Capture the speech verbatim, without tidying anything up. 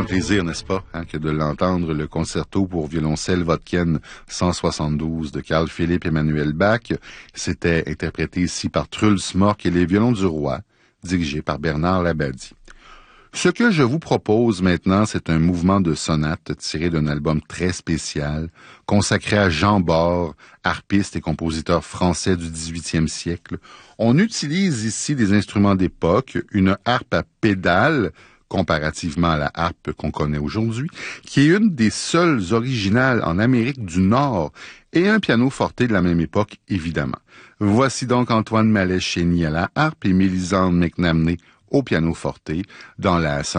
plaisir, n'est-ce pas, hein, que de l'entendre, le concerto pour violoncelle Vodken cent soixante-douze de Carl Philipp Emanuel Bach. C'était interprété ici par Truls Mork et les violons du roi, dirigé par Bernard Labadie. Ce que je vous propose maintenant, c'est un mouvement de sonate tiré d'un album très spécial, consacré à Jean Bor, harpiste et compositeur français du dix-huitième siècle. On utilise ici des instruments d'époque, une harpe à pédales, comparativement à la harpe qu'on connaît aujourd'hui, qui est une des seules originales en Amérique du Nord, et un piano forte de la même époque, évidemment. Voici donc Antoine Mallet-Chény à la harpe et Mélisande McNamee au piano forte dans la